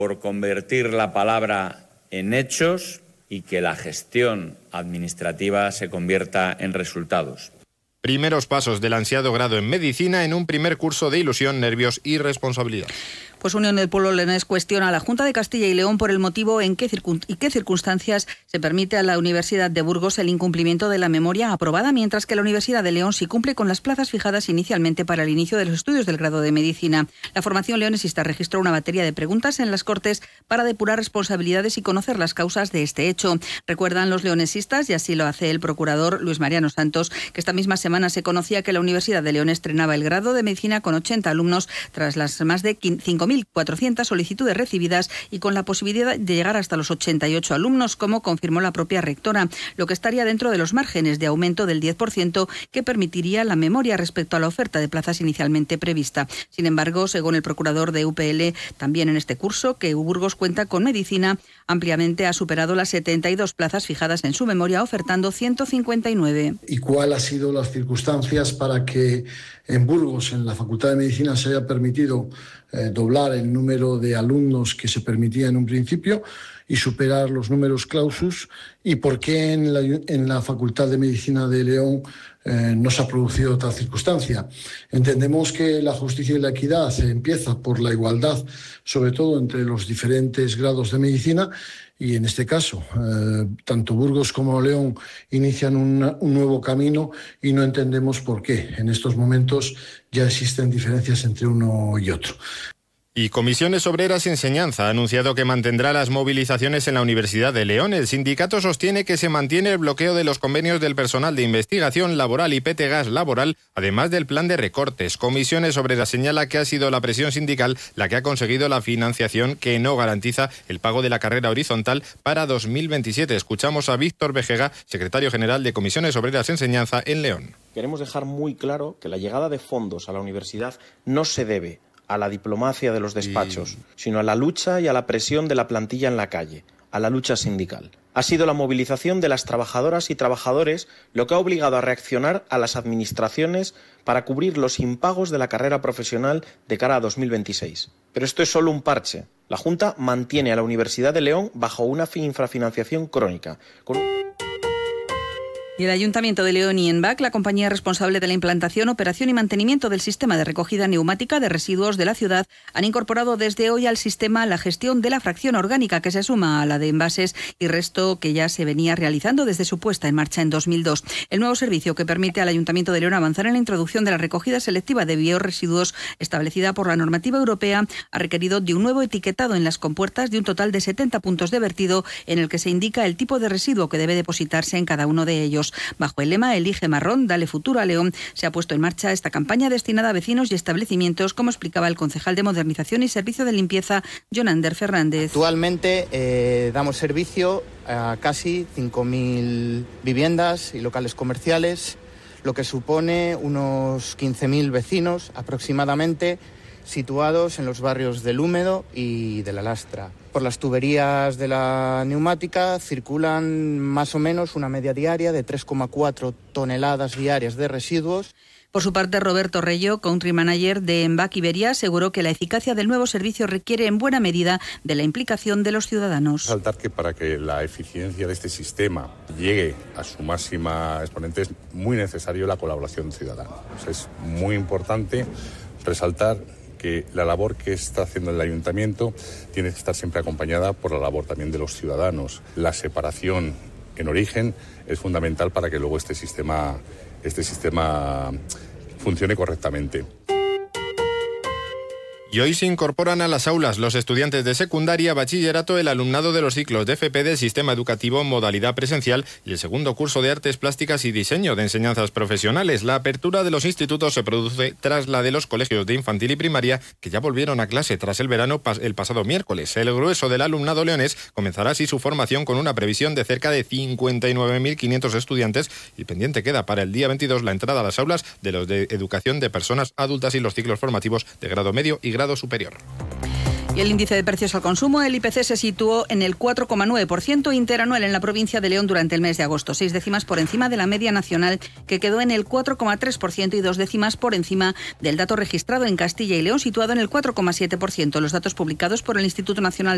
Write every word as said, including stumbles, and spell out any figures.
por convertir la palabra en hechos y que la gestión administrativa se convierta en resultados. Primeros pasos del ansiado grado en medicina en un primer curso de ilusión, nervios y responsabilidad. Pues Unión del Pueblo Leonés cuestiona a la Junta de Castilla y León por el motivo en qué circun- y qué circunstancias se permite a la Universidad de Burgos el incumplimiento de la memoria aprobada, mientras que la Universidad de León sí cumple con las plazas fijadas inicialmente para el inicio de los estudios del grado de medicina. La formación leonesista registró una batería de preguntas en las Cortes para depurar responsabilidades y conocer las causas de este hecho. Recuerdan los leonesistas, y así lo hace el procurador Luis Mariano Santos, que esta misma semana se conocía que la Universidad de León estrenaba el grado de medicina con ochenta alumnos tras las más de cinco mil cuatrocientas solicitudes recibidas y con la posibilidad de llegar hasta los ochenta y ocho alumnos, como confirmó la propia rectora, lo que estaría dentro de los márgenes de aumento del diez por ciento que permitiría la memoria respecto a la oferta de plazas inicialmente prevista. Sin embargo, según el procurador de U P L, también en este curso, que Burgos cuenta con medicina, ampliamente ha superado las setenta y dos plazas fijadas en su memoria, ofertando ciento cincuenta y nueve. ¿Y cuál ha sido las circunstancias para que en Burgos, en la Facultad de Medicina, se haya permitido eh, doblar el número de alumnos que se permitía en un principio y superar los números clausus? ¿Y por qué en la, en la Facultad de Medicina de León eh, no se ha producido tal circunstancia? Entendemos que la justicia y la equidad se empieza por la igualdad, sobre todo entre los diferentes grados de medicina, y en este caso, eh, tanto Burgos como León inician una, un nuevo camino y no entendemos por qué. En estos momentos ya existen diferencias entre uno y otro. Y Comisiones Obreras Enseñanza ha anunciado que mantendrá las movilizaciones en la Universidad de León. El sindicato sostiene que se mantiene el bloqueo de los convenios del personal de investigación laboral y P T Gas laboral, además del plan de recortes. Comisiones Obreras señala que ha sido la presión sindical la que ha conseguido la financiación que no garantiza el pago de la carrera horizontal para dos mil veintisiete. Escuchamos a Víctor Vejega, secretario general de Comisiones Obreras Enseñanza en León. Queremos dejar muy claro que la llegada de fondos a la universidad no se debe a la diplomacia de los despachos, sino a la lucha y a la presión de la plantilla en la calle, a la lucha sindical. Ha sido la movilización de las trabajadoras y trabajadores lo que ha obligado a reaccionar a las administraciones para cubrir los impagos de la carrera profesional de cara a dos mil veintiséis. Pero esto es solo un parche. La Junta mantiene a la Universidad de León bajo una infrafinanciación crónica, con... Y el Ayuntamiento de León y ENVAC, la compañía responsable de la implantación, operación y mantenimiento del sistema de recogida neumática de residuos de la ciudad, han incorporado desde hoy al sistema la gestión de la fracción orgánica, que se suma a la de envases y resto que ya se venía realizando desde su puesta en marcha en dos mil dos. El nuevo servicio, que permite al Ayuntamiento de León avanzar en la introducción de la recogida selectiva de biorresiduos establecida por la normativa europea, ha requerido de un nuevo etiquetado en las compuertas de un total de setenta puntos de vertido, en el que se indica el tipo de residuo que debe depositarse en cada uno de ellos. Bajo el lema Elige Marrón, dale futuro a León, se ha puesto en marcha esta campaña destinada a vecinos y establecimientos, como explicaba el concejal de Modernización y Servicio de Limpieza, Jonander Fernández. Actualmente eh, damos servicio a casi cinco mil viviendas y locales comerciales, lo que supone unos quince mil vecinos aproximadamente, situados en los barrios del Húmedo y de la Lastra. Por las tuberías de la neumática circulan más o menos una media diaria de tres coma cuatro toneladas diarias de residuos. Por su parte, Roberto Reyo, Country Manager de ENVAC Iberia, aseguró que la eficacia del nuevo servicio requiere en buena medida de la implicación de los ciudadanos. Saltar que para que la eficiencia de este sistema llegue a su máxima exponente es muy necesario la colaboración ciudadana. O sea, es muy importante resaltar que la labor que está haciendo el Ayuntamiento tiene que estar siempre acompañada por la labor también de los ciudadanos. La separación en origen es fundamental para que luego este sistema, este sistema funcione correctamente. Y hoy se incorporan a las aulas los estudiantes de secundaria, bachillerato, el alumnado de los ciclos de F P del sistema educativo modalidad presencial y el segundo curso de Artes Plásticas y Diseño de Enseñanzas Profesionales. La apertura de los institutos se produce tras la de los colegios de infantil y primaria, que ya volvieron a clase tras el verano el pasado miércoles. El grueso del alumnado leonés comenzará así su formación con una previsión de cerca de cincuenta y nueve mil quinientos estudiantes, y pendiente queda para el día veintidós la entrada a las aulas de los de educación de personas adultas y los ciclos formativos de grado medio y grado superior. Y el índice de precios al consumo, el I P C, se situó en el cuatro coma nueve por ciento interanual en la provincia de León durante el mes de agosto, seis décimas por encima de la media nacional, que quedó en el cuatro coma tres por ciento y dos décimas por encima del dato registrado en Castilla y León, situado en el cuatro coma siete por ciento. Los datos publicados por el Instituto Nacional